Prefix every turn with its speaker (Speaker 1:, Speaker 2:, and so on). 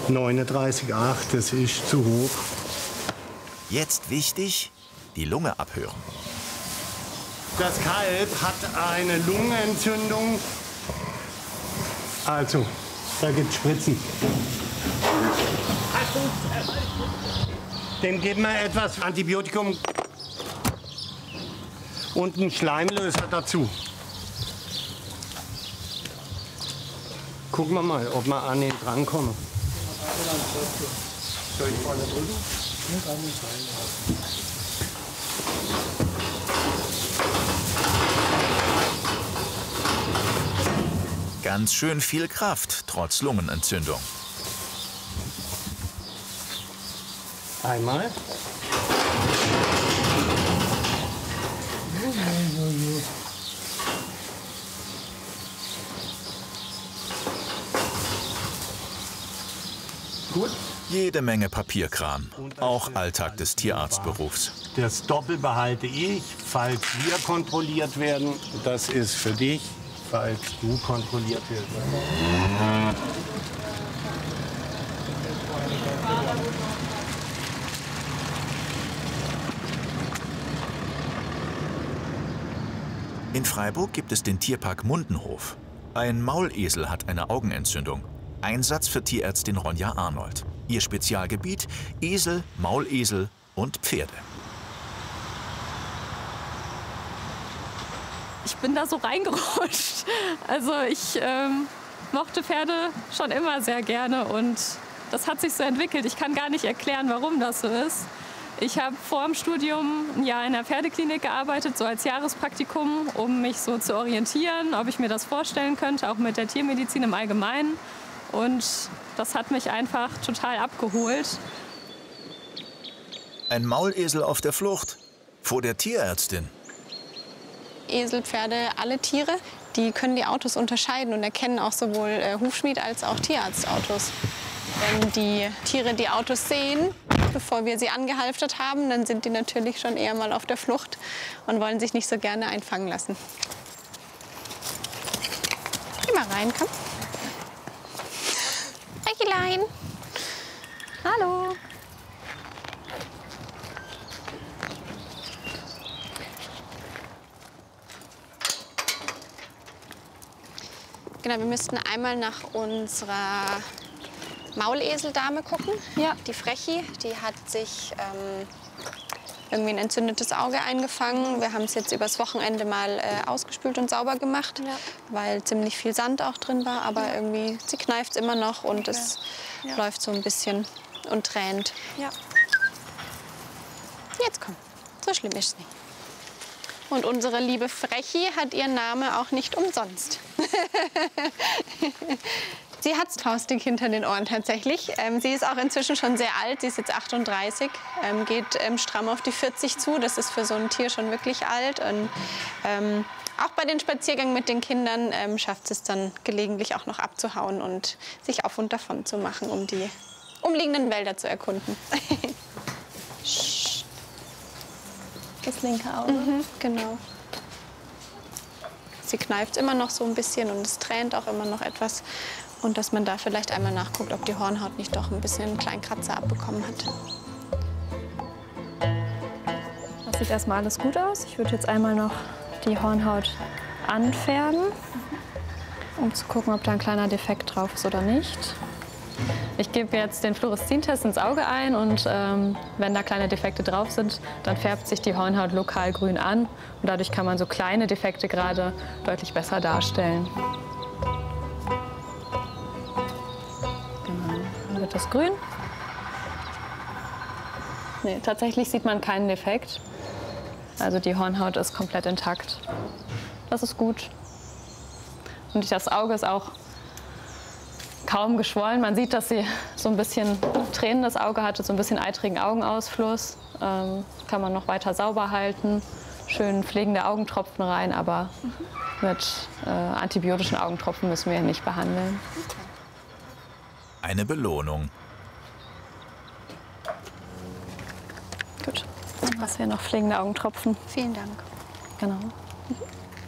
Speaker 1: 39,8, das ist zu hoch.
Speaker 2: Jetzt wichtig, die Lunge abhören.
Speaker 1: Das Kalb hat eine Lungenentzündung. Also, da gibt es Spritzen. Dem geben wir etwas Antibiotikum und einen Schleimlöser dazu. Gucken wir mal, ob wir an ihn drankommen. Soll ich vorne drücken?
Speaker 2: Ganz schön viel Kraft, trotz Lungenentzündung.
Speaker 1: Einmal. Gut.
Speaker 2: Jede Menge Papierkram, auch Alltag des Tierarztberufs.
Speaker 1: Das Doppel behalte ich, falls wir kontrolliert werden. Das ist für dich, falls du kontrolliert wirst.
Speaker 2: In Freiburg gibt es den Tierpark Mundenhof. Ein Maulesel hat eine Augenentzündung. Einsatz für Tierärztin Ronja Arnold. Ihr Spezialgebiet: Esel, Maulesel und Pferde.
Speaker 3: Ich bin da so reingerutscht. Also ich mochte Pferde schon immer sehr gerne und das hat sich so entwickelt. Ich kann gar nicht erklären, warum das so ist. Ich habe vor dem Studium ein Jahr in der Pferdeklinik gearbeitet, so als Jahrespraktikum, um mich so zu orientieren, ob ich mir das vorstellen könnte, auch mit der Tiermedizin im Allgemeinen. Und das hat mich einfach total abgeholt.
Speaker 2: Ein Maulesel auf der Flucht vor der Tierärztin.
Speaker 4: Esel, Pferde, alle Tiere, die können die Autos unterscheiden und erkennen auch sowohl Hufschmied- als auch Tierarztautos. Wenn die Tiere die Autos sehen, bevor wir sie angehalftert haben, dann sind die natürlich schon eher mal auf der Flucht und wollen sich nicht so gerne einfangen lassen. Geh mal rein, komm. Rechelein. Hallo. Genau, wir müssten einmal nach unserer Mauleseldame gucken.
Speaker 3: Ja.
Speaker 4: Die Frechi, die hat sich irgendwie ein entzündetes Auge eingefangen. Wir haben es jetzt übers Wochenende mal ausgespült und sauber gemacht,
Speaker 3: Ja.
Speaker 4: weil ziemlich viel Sand auch drin war. Aber irgendwie, sie kneift immer noch und es
Speaker 3: Ja.
Speaker 4: läuft so ein bisschen und tränt.
Speaker 3: Ja.
Speaker 4: Jetzt komm, so schlimm ist es nicht. Und unsere liebe Frechi hat ihren Namen auch nicht umsonst. Sie hat Faustdick hinter den Ohren tatsächlich. Sie ist auch inzwischen schon sehr alt, sie ist jetzt 38, geht stramm auf die 40 zu. Das ist für so ein Tier schon wirklich alt. Und auch bei den Spaziergängen mit den Kindern schafft es dann gelegentlich auch noch abzuhauen und sich auf und davon zu machen, um die umliegenden Wälder zu erkunden.
Speaker 3: Das linke Auge.
Speaker 4: Genau. Sie kneift immer noch so ein bisschen und es tränt auch immer noch etwas. Und dass man da vielleicht einmal nachguckt, ob die Hornhaut nicht doch ein bisschen einen kleinen Kratzer abbekommen hat.
Speaker 3: Das sieht erstmal alles gut aus. Ich würde jetzt einmal noch die Hornhaut anfärben, um zu gucken, ob da ein kleiner Defekt drauf ist oder nicht. Ich gebe jetzt den Fluoreszin-Test ins Auge ein und wenn da kleine Defekte drauf sind, dann färbt sich die Hornhaut lokal grün an und dadurch kann man so kleine Defekte gerade deutlich besser darstellen. Genau, dann wird das grün. Nee, tatsächlich sieht man keinen Defekt. Also die Hornhaut ist komplett intakt. Das ist gut. Und das Auge ist auch kaum geschwollen. Man sieht, dass sie so ein bisschen tränendes Auge hatte, so ein bisschen eitrigen Augenausfluss. Kann man noch weiter sauber halten. Schön pflegende Augentropfen rein, aber mit antibiotischen Augentropfen müssen wir nicht behandeln.
Speaker 2: Eine Belohnung.
Speaker 3: Gut, dann was wir noch pflegende Augentropfen.
Speaker 4: Vielen Dank.
Speaker 3: Genau.